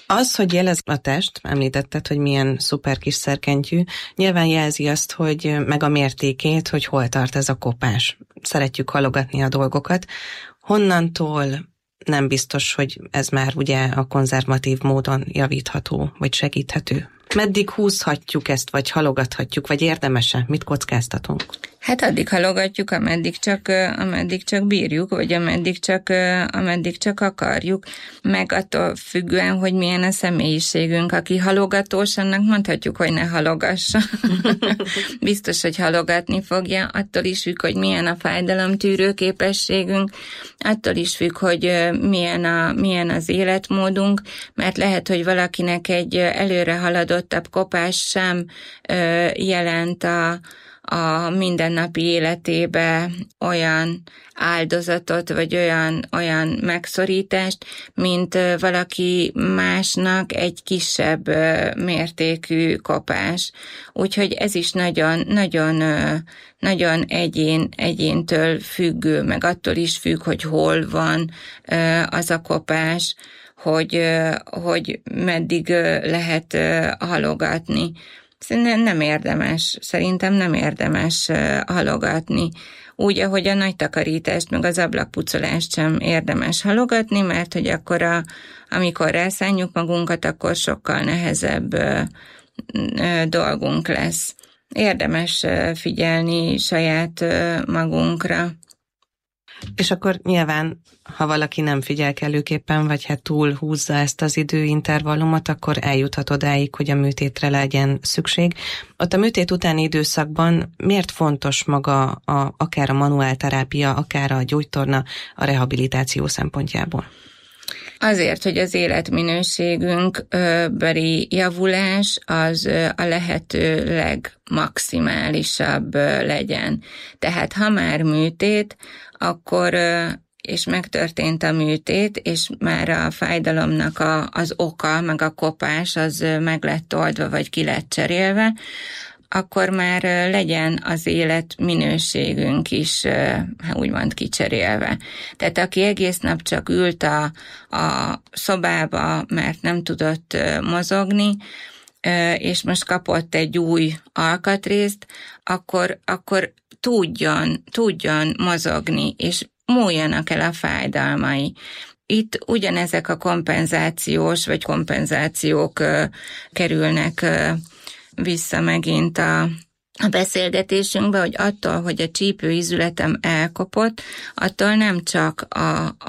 Az, hogy jelez a test, említetted, hogy milyen szuper kis szerkentyű, nyilván jelzi azt, hogy meg a mértékét, hogy hol tart ez a kopás. Szeretjük halogatni a dolgokat. Honnantól nem biztos, hogy ez már ugye a konzervatív módon javítható, vagy segíthető? Meddig húzhatjuk ezt, vagy halogathatjuk, vagy érdemes-e? Mit kockáztatunk? Hát addig halogatjuk, ameddig csak bírjuk, vagy ameddig csak akarjuk, meg attól függően, hogy milyen a személyiségünk. Aki halogatós, annak mondhatjuk, hogy ne halogassa. Biztos, hogy halogatni fogja, attól is függ, hogy milyen a fájdalomtűrő képességünk, attól is függ, hogy milyen az életmódunk, mert lehet, hogy valakinek egy előre haladottabb kopás sem jelent a mindennapi életébe olyan áldozatot, vagy olyan megszorítást, mint valaki másnak egy kisebb mértékű kopás. Úgyhogy ez is nagyon egyéntől függő, meg attól is függ, hogy hol van az a kopás, hogy meddig lehet halogatni. Szerintem nem érdemes halogatni. Úgy, ahogy a nagy takarítást, meg az ablakpucolást sem érdemes halogatni, mert hogy akkor amikor rászánjuk magunkat, akkor sokkal nehezebb dolgunk lesz. Érdemes figyelni saját magunkra. És akkor nyilván, ha valaki nem figyel kellőképpen, vagy hát túl húzza ezt az időintervallumot, akkor eljuthat odáig, hogy a műtétre legyen szükség. Ott a műtét utáni időszakban miért fontos maga akár a manuálterápia, akár a gyógytorna a rehabilitáció szempontjából? Azért, hogy az életminőségünk beli javulás az a lehető legmaximálisabb legyen. Tehát ha már műtét, akkor és megtörtént a műtét, és már a fájdalomnak az oka, meg a kopás az meg lett oldva, vagy ki lett cserélve, akkor már legyen az életminőségünk is úgymond kicserélve. Tehát aki egész nap csak ült a szobába, mert nem tudott mozogni, és most kapott egy új alkatrészt, akkor tudjon mozogni, és múljanak el a fájdalmai. Itt ugyanezek a kompenzációk kerülnek vissza megint a beszélgetésünkbe, hogy attól, hogy a csípőizületem elkopott, attól nem csak a